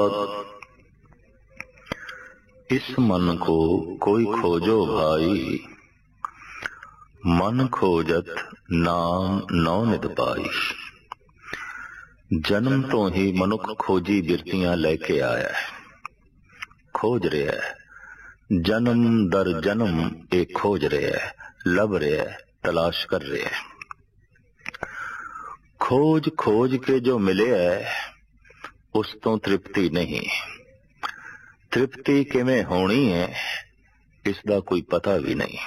बाद इस मन को कोई खोजो भाई, मन खोजत नाम नौ नित पाई। जन्म तो ही मनुख खोजी बिरतियां लेके आया है, खोज रहा है, जन्म दर जन्म एक खोज रहा है, लभ रहा है, तलाश कर रहा है। खोज खोज के जो मिले है उस तो तृप्ति नहीं, तृप्ति किवें होनी है इसका कोई पता भी नहीं।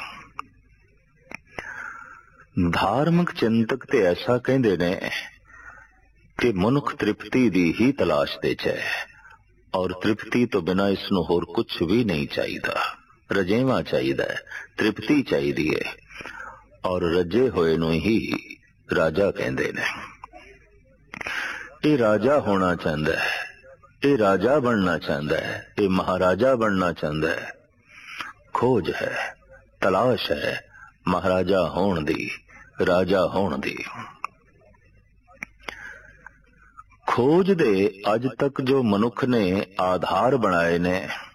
धार्मिक चिंतक ते ऐसा कहते ने कि मनुख तृप्ति दी ही तलाश दे है और तृप्ति तो बिना इसनों होर कुछ भी नहीं चाहिए। रजेवा चाहिए, तृप्ति चाहिए और रजे होए नूं ही राजा कहते ने। ये राजा होना चाहता है, ये राजा बनना चाहता है, ये महाराजा बनना चाहता है। खोज है, तलाश है महाराजा होण दी, राजा होण दी। खोज दे अज तक जो मनुख ने आधार बनाए ने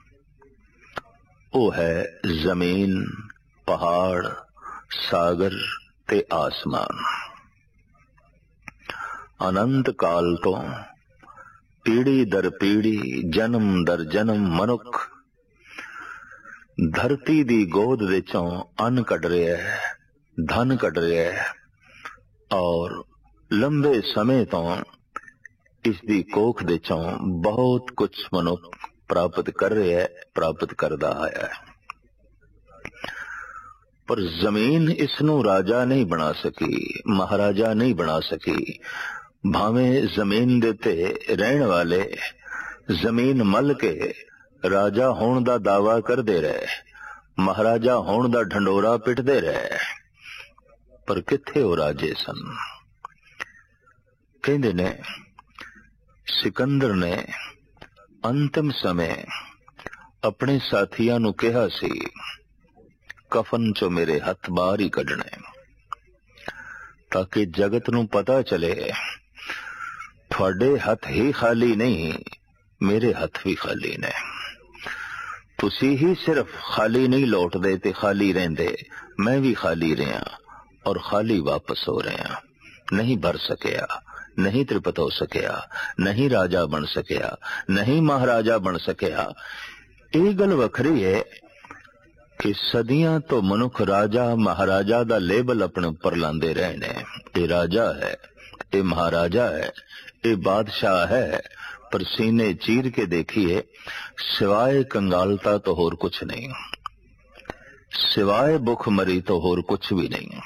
वो है जमीन, पहाड़, सागर ते आसमान। अनंत काल तो पीढ़ी दर पीढ़ी, जन्म दर जन्म मनुख धरती दी गोद विचों अन्न कढ रहा है, धन कढ रहा है और लंबे समय तो इसकी कोख विचों बहुत कुछ मनुख प्राप्त कर रहा है, प्राप्त करदा आया है। पर जमीन इसनों राजा नहीं बना सकी, महाराजा नहीं बना सकी। भावें जमीन दे ते रहन वाले जमीन मल के राजा होण दा दावा करदे रहे, महाराजा होण दा ढंडोरा पिटदे रहे, पर किथे वो राजे सन। कहंदे ने सिकंदर ने अंतिम समय अपने साथियां नूं कहा सी, कफन चो मेरे हथ बाहर ही कढने ताकि जगत नूं पता चले थोड़े हथ ही खाली नहीं, मेरे हथ भी खाली ने। तुसी ही सिर्फ खाली नहीं लौटदे ते खाली रहंदे, मैं भी खाली रहा और खाली वापस हो रहा। नहीं भर सकिया, नहीं तृप्त हो सकिया, नहीं राजा बन सकिया, नहीं महाराजा बन सकिया। ये गल वखरी है कि सदियां तो मनुख राजा महाराजा दा लेबल अपने ऊपर लांदे रहे ने। ये राजा है, ये महाराजा है, ये बादशाह है, पर सीने चीर के देखिए सिवाय कंगालता तो होर कुछ नहीं, सिवाय भुखमरी तो होर कुछ भी नहीं।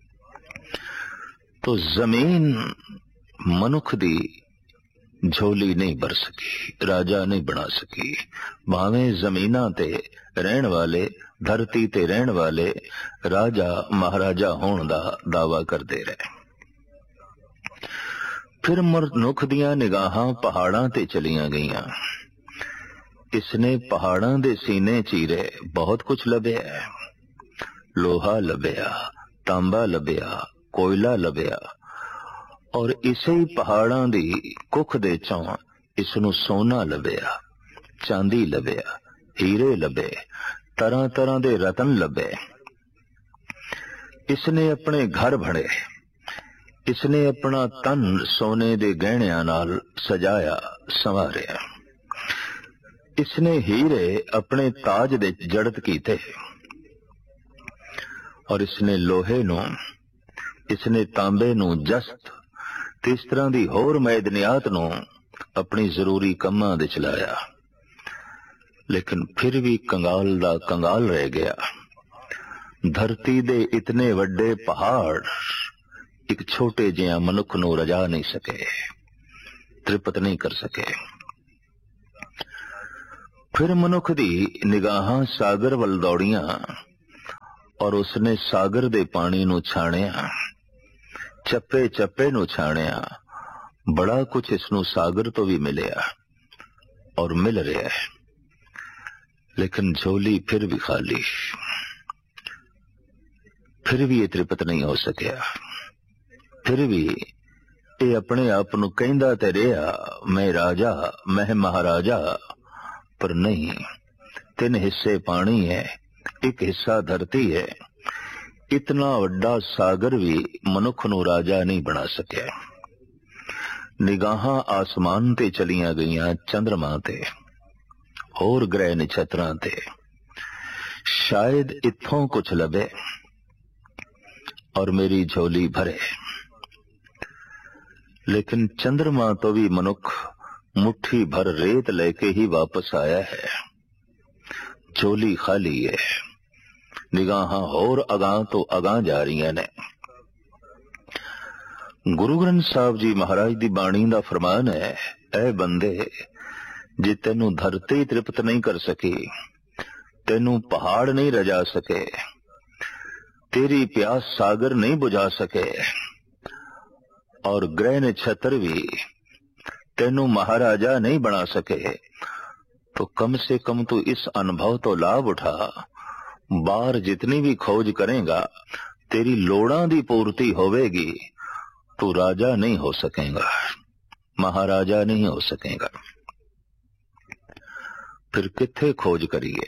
तो जमीन मनुख दी झोली नहीं भर सकी, राजा नहीं बना सकी। भावें जमीना ते रहन वाले, धरती ते रहन वाले राजा महाराजा होण दा दावा करते रहे। फिर मनुख दियां निगाहां पहाड़ां ते चलियां गईयां। इसने पहाड़ां दे सीने चीरे, बहुत कुछ लभ्या, लोहा लभ्या, तांबा लभ्या, कोयला लभ्या और इसे ही पहाड़ां दी कुख दे चों इसनू सोना लभ्या, चांदी लभ्या, हीरे लभे, तरह तरह दे रतन लभे। इसने अपने घर भरे, इसने अपना तन सोने दे गहणियां नाल सजाया संवारिया। इसने हीरे अपने ताज दे जड़त कीते और इसने लोहे नू, इसने तांबे नू जस्त ते इस तरह दी होर मैदनियात नू अपनी जरूरी कम्मां दे चलाया। लेकिन फिर भी कंगाल दा कंगाल रह गया। धरती दे इतने वड्डे पहाड़ एक छोटे जिहा मनुख नू रजा नहीं सके, तृप्त नहीं कर सके। फिर मनुख दी निगाहां सागर वल दौड़ियां और उसने सागर दे पानी नू छाणिया, चप्पे चप्पे नू छाणिया। बड़ा कुछ इसनू सागर तो भी मिलिया और मिल रहा है, लेकिन झोली फिर भी खाली, फिर भी ये तृप्त नहीं हो सकिया। फिर भी ਇਹ ਆਪਣੇ ਆਪ ਨੂੰ ਕਹਿੰਦਾ ਤੇ ਰਿਹਾ ਮੈਂ ਰਾਜਾ ਮੈਂ ਮਹਾਰਾਜਾ, ਪਰ ਨਹੀਂ। 3 ਹਿੱਸੇ ਪਾਣੀ ਹੈ, 1 ਹਿੱਸਾ ਧਰਤੀ ਹੈ। इतना वड्डा सागर भी मनुख नूं राजा नहीं बना सकिया। निगाहां आसमान ते चलियां गईयां चंद्रमा ते होर ग्रह नक्षत्रां ते, शायद इत्थों कुछ लभे और मेरी झोली भरे। लेकिन चंद्रमा तो भी मनुख मुट्ठी भर रेत लेके ही वापस आया है। झोली खाली है, निगाहां होर अगां तो अगां जा रही ने। गुरु ग्रंथ साहब जी महाराज दी बाणी दा फरमान है, ऐ बंदे जे तेनू धरती तृप्त नहीं कर सकी, तेनू पहाड़ नहीं रजा सके, तेरी प्यास सागर नहीं बुझा सके और ग्रह नक्षत्र भी तेनू महाराजा नहीं बना सके, तो कम से कम तू इस अनुभव तो लाभ उठा। बाहर जितनी भी खोज करेगा तेरी लोड़ां दी पूर्ति होवेगी, तू राजा नहीं हो सकेगा, महाराजा नहीं हो सकेगा। फिर किथे खोज करिए?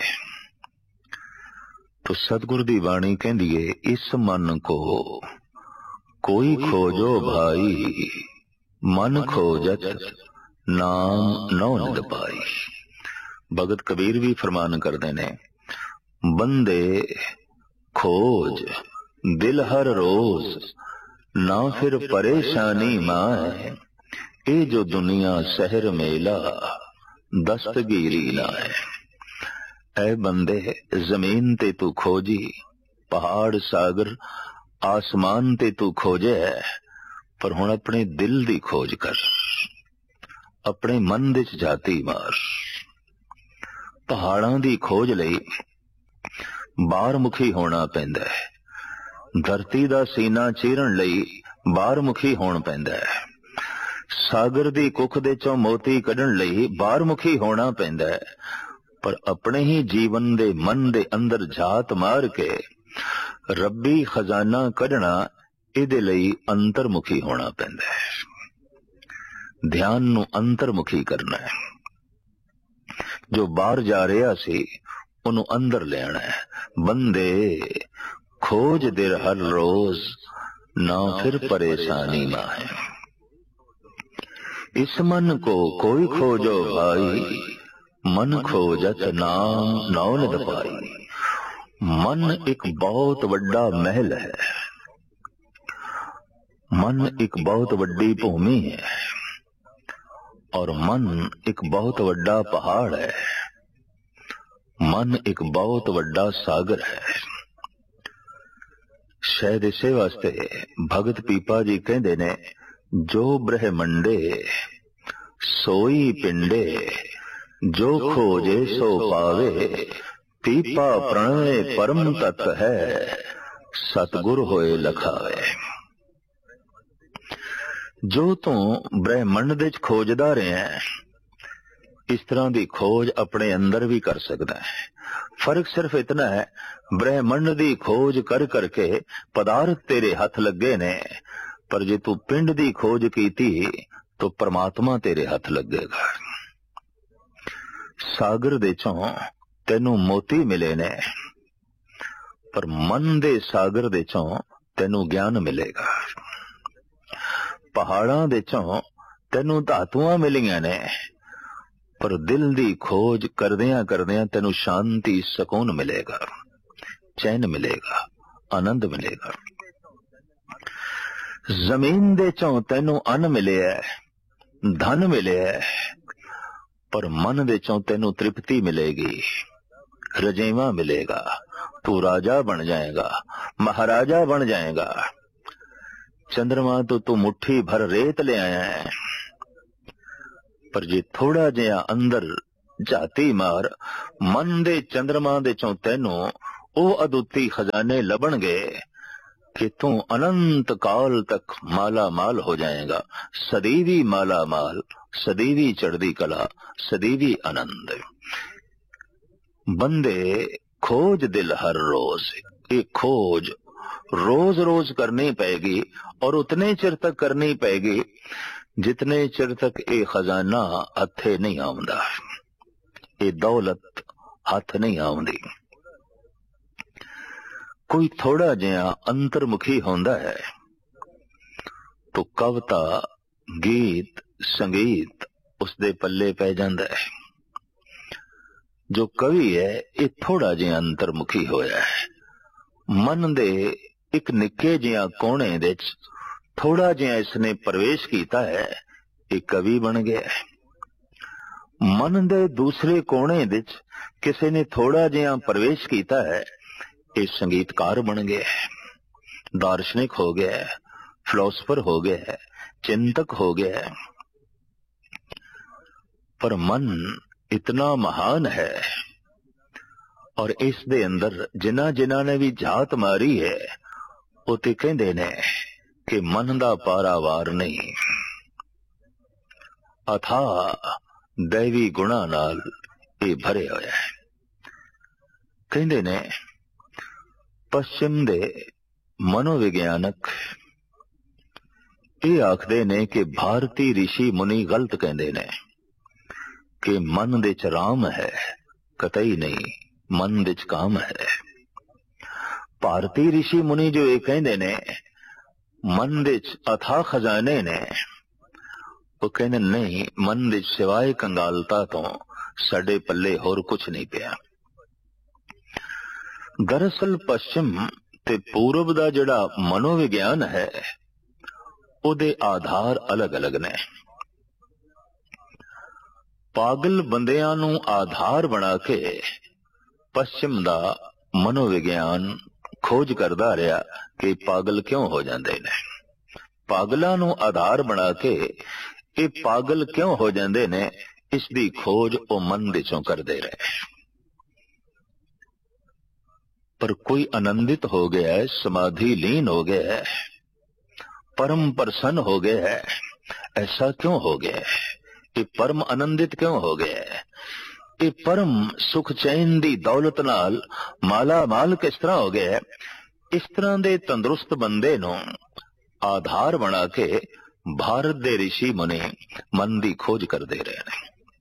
तो सतगुरु दी बाणी कहंदी है, इस मन को कोई खोजो भाई, मन खोजत नाम नौ निद पाई। भगत कबीर भी फरमान करते ने, बंदे खोज दिल हर रोज, ना फिर परेशानी माए, ए जो दुनिया शहर मेला दस्तगीरी ना है। ऐ बंदे जमीन ते तू खोजी, पहाड़ सागर आसमान ते तू खोजे, पर हुण अपने दिल दी खोज कर, अपने मन दे च जाती मार। पहाड़ां दी खोज लई बाहरमुखी होना पैंदा है, धरती दा सीना चीरन लई बाहरमुखी होना पैंदा है, सागर दी कुख दे चों मोती कढण लई बाहरमुखी होना पैंदा है, पर अपने ही जीवन दे मन दे अंदर झात मार के रब्बी खजाना कढना, इहदे लई अंतरमुखी होना पैंदा है। ध्यान नूं अंतरमुखी करना है। जो बाहर जा रहा सी उन्हों अंदर ले आना है। बंदे खोज दिल हर रोज, ना फिर परेशानी ना है। इस मन को कोई खोजो भाई, मन खोजत नाम नौ निद पाई। मन एक बहुत बड़ा महल है, मन एक बहुत बड़ी भूमि है, और मन एक बहुत बड़ा पहाड़ है, मन एक बहुत बड़ा सागर है। शायद इसे वास्ते भगत पीपा जी कहते ने, जो ब्रह्मंडे सोई पिंडे, जो खोजे सो पावे, पीपा प्रणय परम तत्व है, सतगुर होए लखावे। जो तू ब्रह्मंड दे खोजदा रहे हैं, इस तरह की खोज अपने अंदर भी कर सकता है। फर्क सिर्फ इतना है, ब्रह्मंड की खोज कर करके पदार्थ तेरे हाथ लगे ने, पर जे तू पिंड की खोज की तो परमात्मा तेरे हाथ लगेगा। सागर दे चों तेनू मोती मिले ने, पर मन दे सागर दे चों तेनू ज्ञान मिलेगा। पहाड़ां दे चों तेनू धातुआं मिलियां ने, पर दिल दी खोज करदियां करदियां तेनू शांति सुकून मिलेगा, चैन मिलेगा, आनंद मिलेगा। जमीन दे चों तेनू अन्न मिले है, धन मिले है, पर मन दे चों तेनू तृप्ति मिलेगी, रजेवा मिलेगा। तू राजा बन जाएगा, महाराजा बन जाएगा। चंद्रमा तो तू मुट्ठी भर रेत ले आया है, पर जे थोड़ा जिहा अंदर जाती मार, मन दे चंद्रमा दे चों तेनू ओ अदुੱਤੀ खजाने लभणगे कि तू अनंत काल तक माला माल हो जाएगा। सदैवी माला माल, सदैवी चढ़दी कला, सदैवी आनंद। बंदे खोज दिल हर रोज, ये खोज रोज रोज करनी पएगी और उतने चिर तक करनी पएगी जितने चिर तक ये खजाना हथे नहीं आउंदा, ये दौलत हथ नहीं आउंदी। कोई थोड़ा जिहा अंतर्मुखी होंदा है तो कविता गीत संगीत उसदे पल्ले पै जांदा है। जो कवि है ये थोड़ा जिहा अंतर्मुखी होया है, मन दे एक निक्के जिहा कोने विच थोड़ा जिहा इसने प्रवेश किया है, ये कवि बन गया है। मन दे दूसरे कोने विच किसी ने थोड़ा जिहा प्रवेश किया है, ये संगीतकार बन गया है, दार्शनिक हो गया है, फिलोसफर हो गया है, चिंतक हो गया है। पर मन इतना महान है और इस दे अंदर जिन्हां जिन्हां ने भी जात मारी है वो ते कहंदे ने कि मन दा पारावार नहीं, अथा दैवी गुणा नाल ये भरे होया है। कहंदे ने पश्चिम दे मनोविज्ञानक ये आखदे ने कि भारती ऋषि मुनि गलत कहंदे ने कि मन दे च राम है, कतई नहीं, मन दे च काम है। भारती ऋषि मुनि जो ये कहंदे ने मन दे च अथा खजाने ने, वो कहंदे नहीं, मन दे सिवाय कंगालता तो साडे पल्ले होर कुछ नहीं पिया। दरअसल पश्चिम ते पूरब दा जिहड़ा मनोविज्ञान है उहदे आधार अलग अलग ने। पागल बंदियां नूं आधार बना के पश्चिम दा मनोविज्ञान खोज करदा रहा कि पागल क्यों हो जांदे ने। पागलां नूं आधार बना के ये पागल क्यों हो जांदे ने, इसदी खोज ओ मन दे चों करदे रहे। पर कोई आनंदित हो गया है, समाधि लीन हो गया है, परम प्रसन्न हो गया है, ऐसा क्यों हो गया है? ये परम आनंदित क्यों हो गया है? ये परम सुख चैन दी दौलत नाल माला माल किस तरह हो गया है? इस तरह दे तंदुरुस्त बंदे नूं आधार बना के भारत दे ऋषि मुनि मन दी खोज करदे रहे ने।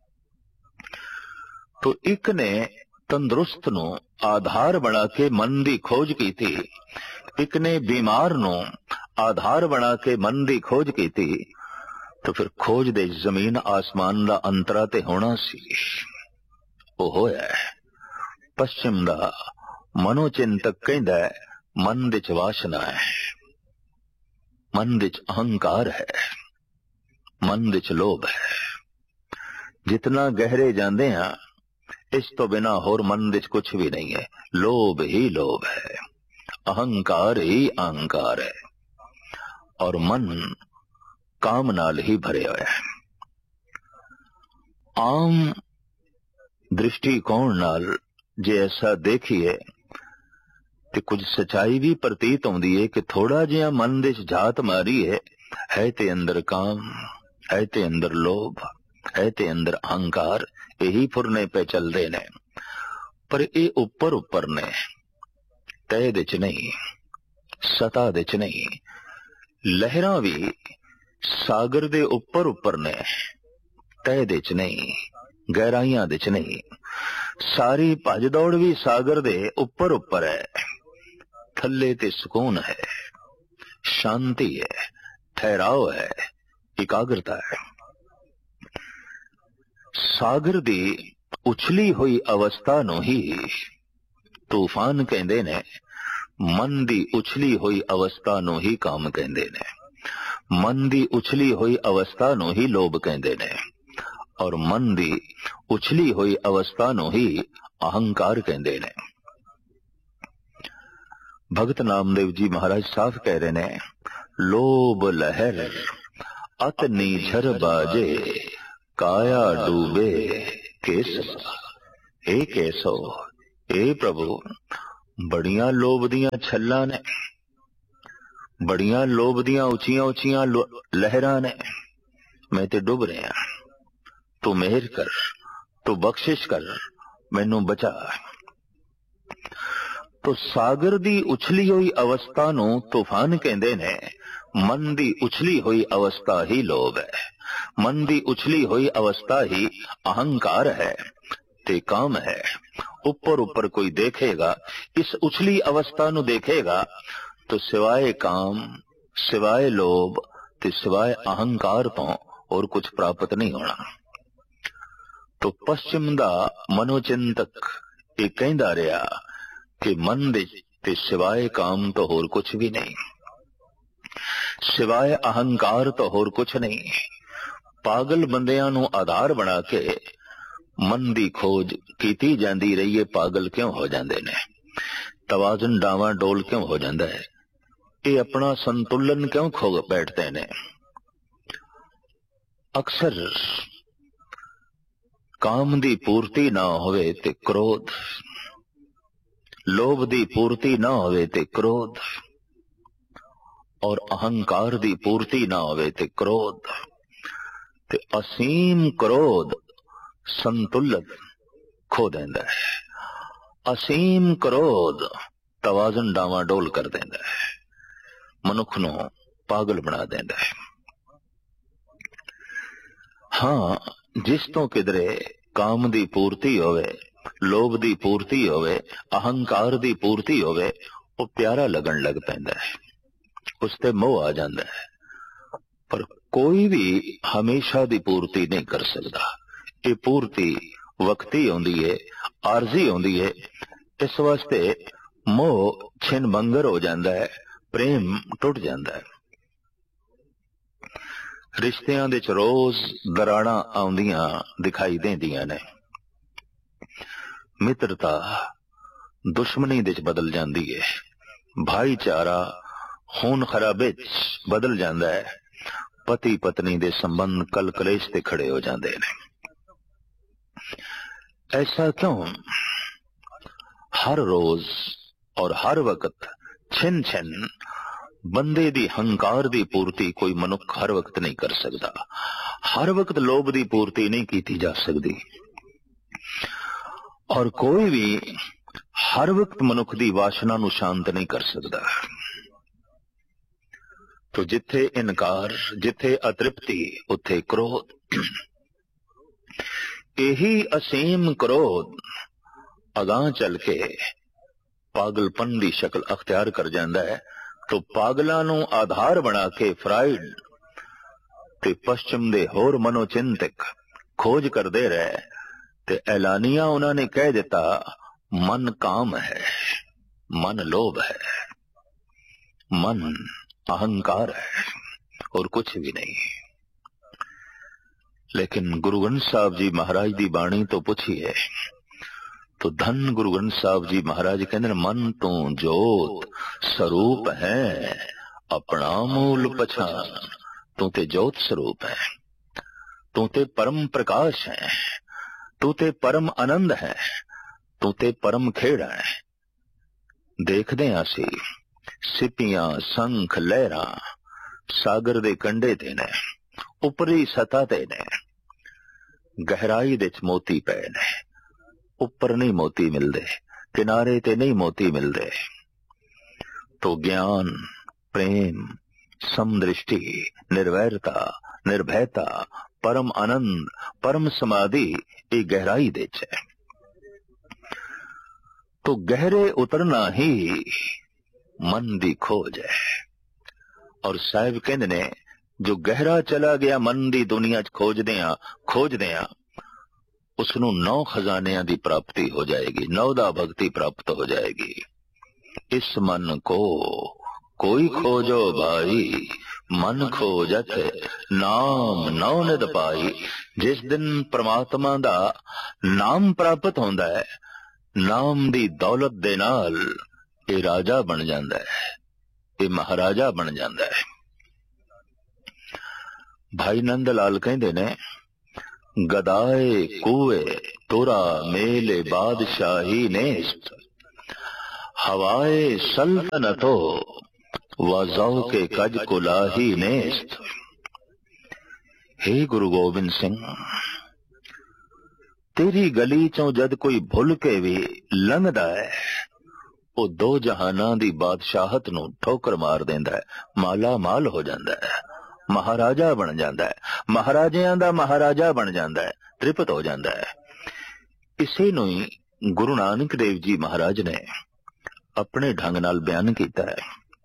तो एक ने तंदुरुस्त नूं आधार बना के मन दी खोज की थी, एक ने बीमार नूं आधार बना के मन दी खोज की थी। तो फिर खोज दे जमीन आसमान दा अंतरा ते होना सी, वो होया है। पश्चिम दा मनोचिंतक कहंदा है मन दे च वासना है, मन दे च अहंकार है, मन दे च लोभ है। जितना गहरे जांदे हां इस तो बिना होर मन दे च कुछ भी नहीं है। लोभ ही लोभ है, अहंकार ही अहंकार है और मन काम नाल ही भरे होया है। आम दृष्टिकोण नाल जे ऐसा देखिए ते कुछ सच्चाई भी प्रतीत होंदी है कि थोड़ा जिहा मन दे च जात मारी है ते अंदर काम, है ते अंदर लोभ, है ते अंदर अहंकार, यही फुरने पे चल रहे ने। पर ये उपर उपर ने, तय दे च नहीं, सता दे च नहीं। लहरां भी सागर दे उपर उपर ने, तय दे च नहीं, गहराइयां दे च नहीं। सारी भज दौड़ भी सागर दे उपर उपर है, थल्ले ते सुकून है, शांति है, ठहराव है, एकाग्रता है। सागर दी उछली हुई अवस्था नूं ही तूफान कहंदे ने, मन दी उछली हुई अवस्था नूं ही काम कहंदे ने, मन दी उछली हुई अवस्था नूं ही लोभ कहंदे ने और मन दी उछली हुई अवस्था नूं ही अहंकार कहंदे ने। भगत नामदेव जी महाराज साफ कह रहे ने, लोभ लहर अत नीझर बाजे, काया डूबे केस। हे केसो, हे प्रभु, बड़ियां लोभ दियां छल्लां ने, बड़ियां लोभ दियां उचियां उचियां लहरां ने, मैं ते डुब रहा। तू मेहर कर, तू बख्शिश कर, मैनू बचा। तो सागर दी उछली हुई अवस्था नू तूफान कहंदे ने। मन दी उछली हुई अवस्था ही लोभ है, मन दी उछली हुई अवस्था ही अहंकार है ते काम है। ऊपर ऊपर कोई देखेगा, इस उछली अवस्था नू देखेगा तो सिवाय काम, सिवाय लोभ ते सिवाय अहंकार तो और कुछ प्राप्त नहीं होना। तो पश्चिम दा मनोचिंतक ये कहंदा रहा कि मन दे ते सिवाय काम तो होर कुछ भी नहीं, सिवाय अहंकार तो होर कुछ नहीं। पागल बंदियां नू आधार बना के मन दी खोज कीती जांदी रही है। पागल क्यों हो जांदे ने? तवाजुन डावा डोल क्यों हो जांदा है? ये अपना संतुलन क्यों खो बैठते ने? अक्सर काम दी पूर्ति ना होवे ते क्रोध, लोभ दी पूर्ति ना होवे ते क्रोध, और अहंकार दी पूर्ति ना होवे ते क्रोध, ते असीम क्रोध संतुलन खो देंदा है। असीम क्रोध तवाजुन डावाडोल कर देंदा है, मनुख नू पागल बना देंदा है। हाँ, जिस तो किधरे काम दी पूर्ति होवे, लोभ दी पूर्ति होवे, अहंकार दी पूर्ति होवे, वो प्यारा लगन लग पैंदा है, उसते मोह आ जांदा है। पर कोई भी हमेशा दी पूर्ति नहीं कर सकता। ये पूर्ति वक्ती होंदी है, आरजी होंदी है। इस वास्ते मोह छिन भंगर हो जांदा है, प्रेम टुट जांदा है। रिश्तियां दे च रोज दराड़ा आउंदियां दिखाई देंदियां ने। मित्रता दुश्मनी दे च बदल जांदी है, भाईचारा खून खराबे च बदल जांदा है, पति पत्नी दे संबंध कल कलेश ते खड़े हो जांदे ने। ऐसा क्यों? हर रोज और हर वक्त छिन छिन बंदे दी हंकार दी पूर्ति कोई मनुख हर वक्त नहीं कर सकता। हर वक्त लोभ दी पूर्ति नहीं की जा सकती, और कोई भी हर वक्त मनुख दी वासना नू शांत नहीं कर सकता। तो जिथे इनकार, जिथे अतृप्ति, उथे क्रोध। यही असीम क्रोध अगां चल के पागलपन दी शक्ल अख्तियार कर जांदा है। तो पागलां नू आधार बना के फ्राइड ते पश्चिम दे होर मनोचिंतक खोज करदे रहे, ते ऐलानिया उन्होंने कह दिता मन काम है, मन लोभ है, मन अहंकार है और कुछ भी नहीं। लेकिन गुरु ग्रंथ साहब जी महाराज दी बाणी तो पूछिए तो धन गुरु ग्रंथ साहब जी महाराज कहते मन तू जोत स्वरूप है, अपना मूल पछान। तू ते जोत स्वरूप है, तू ते परम प्रकाश है, तू ते परम आनंद है, तू ते परम खेड़ा है। देखदे आसी सिपियां संख लहरां सागर दे कंडे ते ने, उपरी सतह ते ने, गहराई दे च मोती पे ने। ऊपर नहीं मोती मिलते, किनारे ते नहीं मोती मिलते। तो ज्ञान, प्रेम, समदृष्टि, निर्वैरता, निर्भयता, परम आनंद, परम समाधि ये गहराई दे च है। तो गहरे उतरना ही मन दी खोज है। और साहिब कहंदे ने जो गहरा चला गया मन दी दुनिया च खोजदियां उसनू 9 खजानियां दी प्राप्ति हो जाएगी, 9 भक्ति प्राप्त हो जाएगी। इस मन को कोई खोजो भाई, मन खोजत नाम नौ निध पाई। जिस दिन परमात्मा दा नाम प्राप्त होंदा है, नाम दी दौलत दे नाल ये राजा बन जांदा है, ये महाराजा बन जांदा है। भाई नंद लाल कहंदे ने गदाए कुए तुरा मेले बादशाही नेस्त, हवाए सल्तनतो वज़ौ के कज कुलाही नेस्त। हे गुरु गोबिंद सिंह, तेरी गली चों जद कोई भुल के भी लंघदा है, ਉਹ ਦੋ ਜਹਾਨਾਂ ਦੀ ਬਾਦਸ਼ਾਹਤ ਨੂੰ ਠੋਕਰ ਮਾਰ ਦਿੰਦਾ ਹੈ, ਮਾਲਾ ਮਾਲ ਹੋ ਜਾਂਦਾ ਹੈ, ਮਹਾਰਾਜਾ ਬਣ ਜਾਂਦਾ ਹੈ, ਮਹਾਰਾਜਿਆਂ ਦਾ ਮਹਾਰਾਜਾ ਬਣ ਜਾਂਦਾ ਹੈ, ਤ੍ਰਿਪਤ ਹੋ ਜਾਂਦਾ ਹੈ। ਇਸੇ ਨੂੰ ਹੀ ਗੁਰੂ ਨਾਨਕ ਦੇਵ ਜੀ ਮਹਾਰਾਜ ਨੇ ਆਪਣੇ ਢੰਗ ਨਾਲ ਬਿਆਨ ਕੀਤਾ ਹੈ।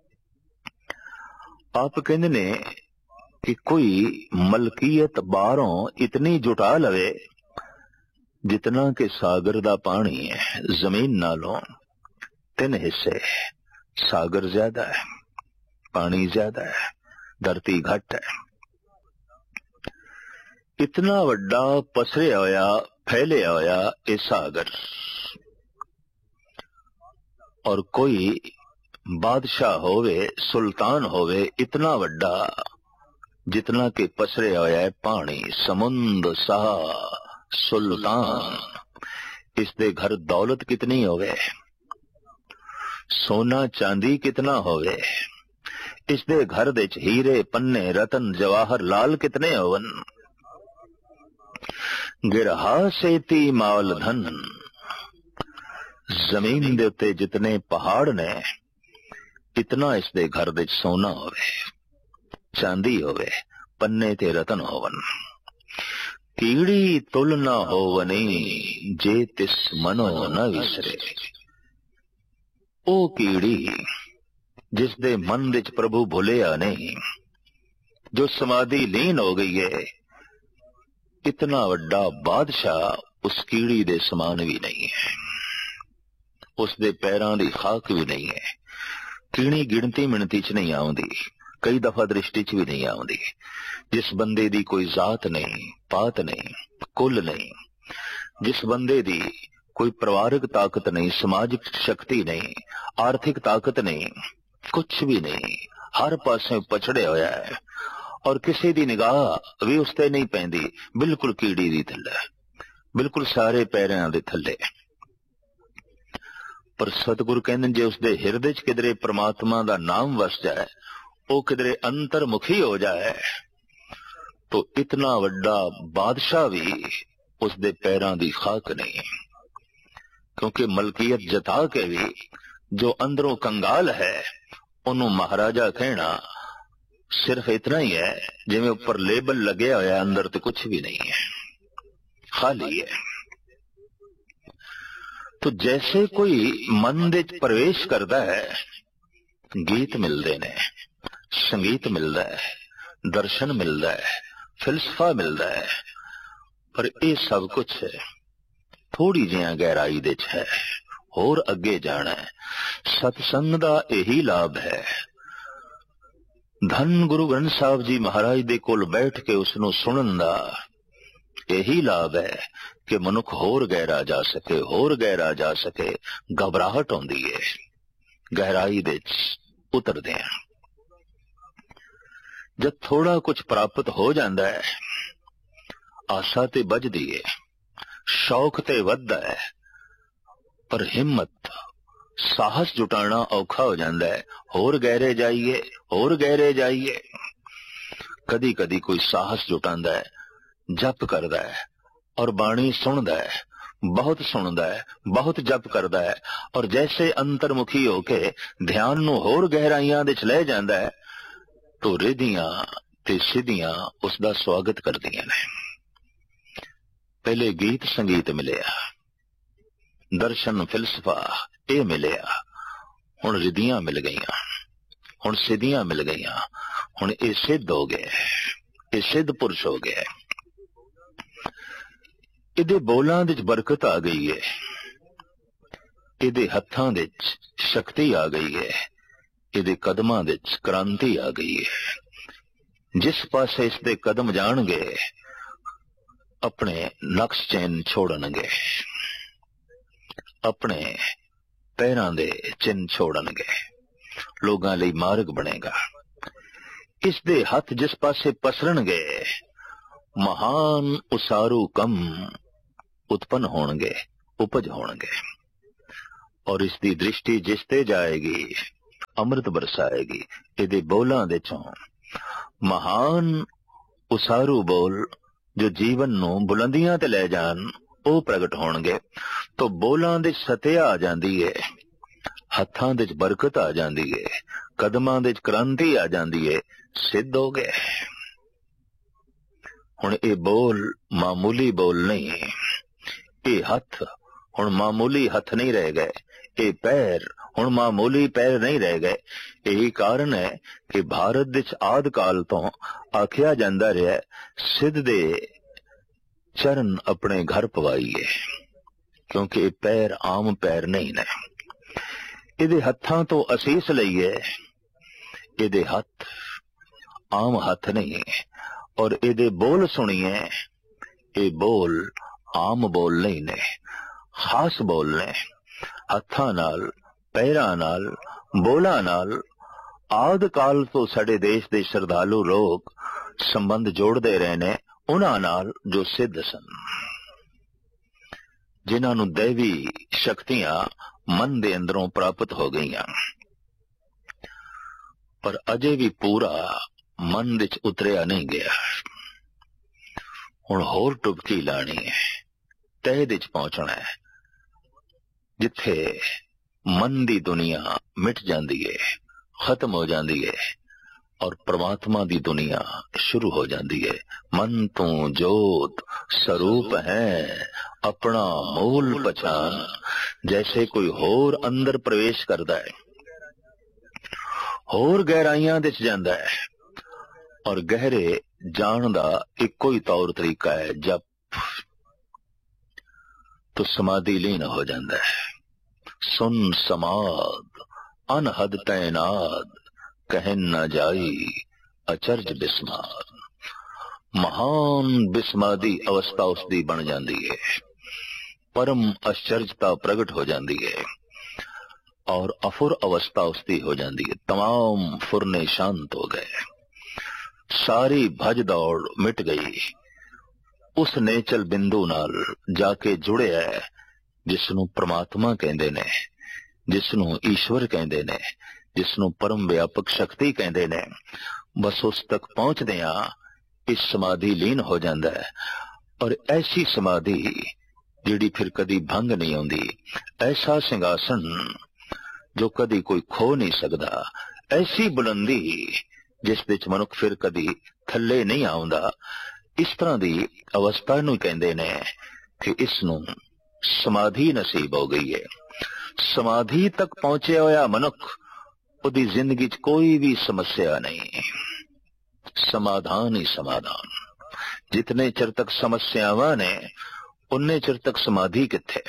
ਆਪ ਕਹਿੰਦੇ ਨੇ ਕਿ ਕੋਈ ਮਲਕੀਅਤ ਬਾਹਰੋਂ ਇਤਨੀ ਜੁਟਾ ਲਵੇ ਜਿਤਨਾ ਕਿ ਸਾਗਰ ਦਾ ਪਾਣੀ ਹੈ। ਜ਼ਮੀਨ ਨਾਲੋਂ 3 ਹਿੱਸੇ, ਸਾਗਰ ਜ਼ਿਆਦਾ ਹੈ, ਪਾਣੀ ਜ਼ਿਆਦਾ ਹੈ, ਧਰਤੀ ਘੱਟ ਹੈ। ਇਤਨਾ ਵੱਡਾ ਪਸਰਿਆ ਹੋਇਆ ਫੈਲਿਆ ਹੋਇਆ ਇਹ ਸਾਗਰ, ਔਰ ਕੋਈ ਬਾਦਸ਼ਾਹ ਹੋਵੇ, ਸੁਲਤਾਨ ਹੋਵੇ ਇਤਨਾ ਵੱਡਾ ਜਿਤਨਾ ਕਿ ਪਸਰਿਆ ਹੋਇਆ ਹੈ ਪਾਣੀ, ਸਮੁੰਦ ਸਾਹ ਸੁਲਤਾਨ। ਇਸ ਦੇ ਘਰ ਦੌਲਤ ਕਿਤਨੀ ਹੋਵੇ, ਸੋਨਾ ਚਾਂਦੀ ਕਿਤਨਾ ਹੋਵੇ, ਇਸ ਦੇ ਘਰ ਦੇ ਹੀਰੇ ਪੰਨੇ ਰਤਨ ਜਵਾਹਰ ਲਾਲ ਕਿਤਨੇ ਹੋਵਨ। ਗਿਰਹਾ ਸੇਤੀ ਮਾਲ ਧਨ, ਜ਼ਮੀਨ ਦੇ ਉੱਤੇ ਜਿਤਨੇ ਪਹਾੜ ਨੇ ਇਤਨਾ ਇਸ ਦੇ ਘਰ ਦੇ ਸੋਨਾ ਹੋਵੇ, ਚਾਂਦੀ ਹੋਵੇ, ਪੰਨੇ ਤੇ ਰਤਨ ਹੋਵਨ। ਕੀੜੀ ਤੁਲ ਨਾ ਹੋਵਨੀ ਜੇ ਤਿਸ ਮਨੋ ਨਾ ਵਿਸਰੇ। ਉਹ ਕੀੜੀ ਜਿਸ ਦੇ ਮਨ ਵਿੱਚ ਪ੍ਰਭੂ ਭੁਲਿਆ ਨਹੀਂ, ਜੋ ਸਮਾਧੀ ਲੀਨ ਹੋ ਗਈ ਹੈ, ਇਤਨਾ ਵੱਡਾ ਬਾਦਸ਼ਾਹ ਉਸ ਕੀੜੀ ਦੇ ਸਮਾਨ ਵੀ ਨਹੀਂ ਹੈ, ਉਸ ਦੇ ਪੈਰਾਂ ਦੀ ਖਾਕ ਵੀ ਨਹੀਂ ਹੈ। ਕੀੜੀ ਗਿਣਤੀ ਮਿਣਤੀ ਚ ਨਹੀਂ ਆਉਂਦੀ, ਕਈ ਦਫਾ ਦ੍ਰਿਸ਼ਟੀ ਚ ਵੀ ਨਹੀਂ ਆਉਂਦੀ। ਜਿਸ ਬੰਦੇ ਦੀ ਕੋਈ ਜ਼ਾਤ ਨਹੀਂ, ਪਾਤ ਨਹੀਂ, ਕੁੱਲ ਨਹੀਂ, ਜਿਸ ਬੰਦੇ ਦੀ ਕੋਈ ਪਰਿਵਾਰਕ ਤਾਕਤ ਨਹੀਂ, ਸਮਾਜਿਕ ਸ਼ਕਤੀ ਨਹੀਂ, ਆਰਥਿਕ ਤਾਕਤ ਨਹੀਂ, ਕੁਛ ਵੀ ਨਹੀਂ, ਹਰ ਪਾਸੇ ਪਛੜਿਆ ਹੋਇਆ ਹੈ, ਔਰ ਕਿਸੇ ਦੀ ਨਿਗਾਹ ਵੀ ਉਸ ਤੇ ਨਹੀਂ ਪੈਂਦੀ, ਬਿਲਕੁਲ ਕੀੜੀ ਦੀ ਥੱਲੇ, ਬਿਲਕੁਲ ਸਾਰੇ ਪੈਰਾਂ ਦੇ ਥੱਲੇ। ਪਰ ਸਤਿਗੁਰੂ ਕਹਿੰਦੇ ਜੇ ਉਸਦੇ ਹਿਰਦੇ ਚ ਕਿਧਰੇ ਪ੍ਰਮਾਤਮਾ ਦਾ ਨਾਮ ਵਸ ਜਾਏ, ਉਹ ਕਿਧਰੇ ਅੰਤਰਮੁਖੀ ਹੋ ਜਾਏ, तो इतना वड्डा बादशाह भी उसके पैरों की खाक नहीं, क्योंकि मलकीयत जता के भी जो अंदरों कंगाल है उन्होंने महाराजा कहना सिर्फ इतना ही है जिवें ऊपर लेबल लगे हुआ है, अंदर तो कुछ भी नहीं है, खाली है। तो जैसे कोई मन दे प्रवेश करता है, गीत मिलते ने, संगीत मिलता है, दर्शन मिलता है, फिलसफा मिलता है, पर यह सब कुछ थोड़ी जिहा गहराई दे है, होर अगे जाना है। सतसंग दा यही लाभ है। धन गुरु ग्रंथ साहब जी महाराज दे कोल बैठ के उसनों सुनन दा यही लाभ है कि मनुख होर गहरा जा सके, होर गहरा जा सके। घबराहट होंदी है, गहराई दे उतरदे हैं। जब थोड़ा कुछ प्राप्त हो जाता है, आशा ते बजदी है, शौक ते वधदा है, पर हिम्मत साहस जुटाना औखा हो जाता है। होर गहरे जाइए, होर गहरे जाइए। कदी कदी कोई साहस जुटांदा है, जप करदा है और बाणी सुनदा है, बहुत सुनदा है, बहुत जप करदा है, और जैसे अंतर्मुखी होके ध्यान नूं होर गहराइयां दे च ले जांदा है, तो रिधियां ते सिद्धियां उसका स्वागत करदियां ने। पहले गीत संगीत मिलिया, दर्शन फिलसफा ये मिलिया, हुण रिधियां मिल गईयां, हुण सिद्धियां मिल गईयां, हुण ये सिद्ध हो गए, ये सिद्ध पुरुष हो गए। इहदे बोलां विच बरकत आ गई है, इहदे हत्थां विच शक्ति आ गई है, इहदे कदमां विच क्रांति आ गई है। जिस पासे इसदे कदम जाणगे अपने नक्श चैन छोड़नगे, अपने पैरां दे चिन्ह छोड़नगे, लोगां लई मार्ग बनेगा। इसदे हथ जिस पासे पसरनगे महान उसारू कम उत्पन्न होणगे, उपज होणगे, और इसकी दृष्टि जिस ते जाएगी अमृत बरसाएगी। इहदे बोलां दे चों महान उसारू बोल जो जीवन नूं बुलंदियां ते ले जान, ਉਹ ਪ੍ਰਗਟ ਹੋਣਗੇ। तो बोलां दे सत्या आ जाती है, हत्थां दे च बरकत आ जांदी है, कदमां दे च क्रांति आ जांदी है, सिद्ध हो गए। हुण ये बोल मामूली बोल नहीं, ये हथ हुण मामूली हथ नहीं रह गए, ये पैर हुण मामूली पैर नहीं रह गए। यही कारण है कि भारत दे आद काल तो आखिया जांदा रहा सिद्ध दे चरण अपने घर पवाइए, क्योंकि ये पैर आम पैर नहीं ने। इहदे हत्थां तो असीस लईए, इहदे हथ आम हथ नहीं, और इहदे बोल सुनिए, ये बोल आम बोल नहीं ने, खास बोल ने। हत्थां नाल पैरां नाल बोलां नाल आद काल तो साडे देश दे श्रद्धालु लोग संबंध जोड़ते रहे ने उन्हां नाल जो सिद्ध सन, जिन्हां नूं दैवी शक्तियां मन दे अंदरों प्राप्त हो गईयां, पर अजे भी पूरा मन विच उतरिया नहीं गया। हुण होर टुबकी लानी है, तह दे च पहुंचना है, जिथे मन दी दुनिया मिट जाती है, खत्म हो जाती है, और परमात्मा दी दुनिया शुरू हो जाती है। मन तू जोत स्वरूप है, अपना मूल पहचान। जैसे कोई होर अंदर प्रवेश करता है, होर गहराइयां दे जांदा है, और गहरे जान दा इको ही तौर तरीका है जप, तो समाधि लीन हो जाता है। सुन समाद अनहद तैनाद, कहन न जाई अचरज बिस्माद। महान बिस्मादी अवस्था उसकी बन जाती है, परम आश्चर्यता प्रगट हो जाती है, और अफुर अवस्था उसकी हो जाती है। तमाम फुरने शांत हो गए, सारी भज दौड़ मिट गई, उस नेचल बिंदु नाल जाके जुड़े है जिसनों परमात्मा कहंदे ने, जिसनों ईश्वर कहंदे ने, जिसनों परम व्यापक शक्ति कहंदे ने। बस उस तक पहुंचदियां इस समाधि लीन हो जाता है, और ऐसी समाधि जिहड़ी फिर कदी भंग नहीं आउंदी, ऐसा सिंघासन जो कदी कोई खो नहीं सकदा, ऐसी बुलंदी जिस विच मनुख फिर कदी थल्ले नहीं आउंदा। इस तरह की अवस्था नूं कहंदे ने कि इसनूं समाधि नसीब हो गई है। समाधि तक पहुंचा होया मनुख, उदी जिंदगी च कोई भी समस्या नहीं, समाधान ही समाधान। जितने चिर तक समस्यावां ने उन्ने चिर तक समाधि किथे,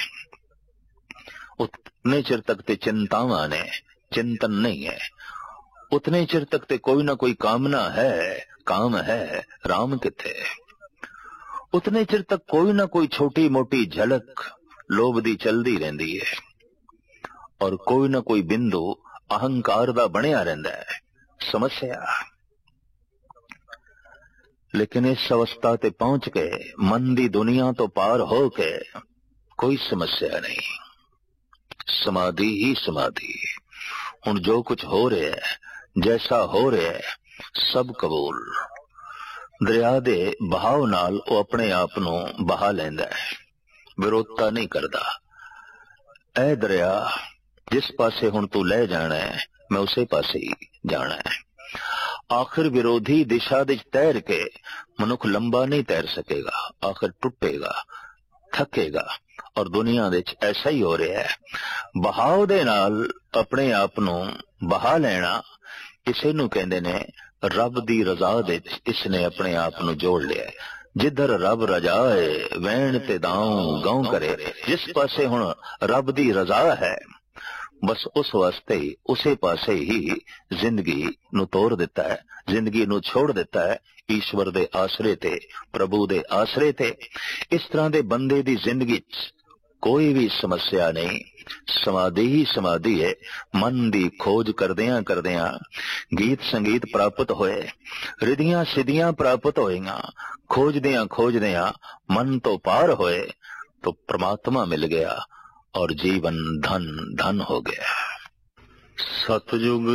उतने चिर तक ते चिंतावां ने, चिंतन नहीं है। उतने चिर तक ते कोई ना कोई कामना है, काम है, राम किथे। उतने चिर तक कोई ना कोई छोटी मोटी झलक लोभ दी चलदी रहंदी है, और कोई ना कोई बिंदु अहंकार दा बनिया रहंदा है, समस्या। लेकिन इस अवस्था ते पहुंच के मन दी दुनिया तो पार हो के कोई समस्या नहीं, समाधि ही समाधि। हुण जो कुछ हो रहा है, जैसा हो रहा है, सब कबूल। दरिया दे बहाव नाल वो अपने आप नूं बहा लैंदा है, विरोधता नहीं करता। ऐ दरिया, जिस पासे हुण तू ले जाना है, मैं उसे पासे ही जाना है। आखिर विरोधी दिशा दे तैर के मनुख लंबा नहीं तैर सकेगा, आखिर टुटेगा, थकेगा। और दुनिया दे ऐसा ही हो रहा है। बहाव दे नाल अपने आप नूं बहा लेना, इसे नूं कहंदे ने रब दी रजा दे इसने अपने आप नूं जोड़ लिया। जिधर रब रजाए वैण ते दाऊं गांव करे। जिस पासे हुण रब दी रजा है, बस उस वास्ते ही उसे पासे ही जिंदगी नूं तोड़ दिता है, जिंदगी नूं छोड़ दिता है ईश्वर दे आसरे ते, प्रभु दे आसरे ते। इस तरह दे बंदे दी जिंदगी च कोई भी समस्या नहीं, समाधि ही समाधि है। मन दी खोज करदियां करदियां गीत संगीत प्राप्त होए, रिधियां सिद्धियां प्राप्त होईयां, खोजदियां खोजदियां मन तो पार होए तो परमात्मा मिल गया और जीवन धन धन हो गया। सतयुग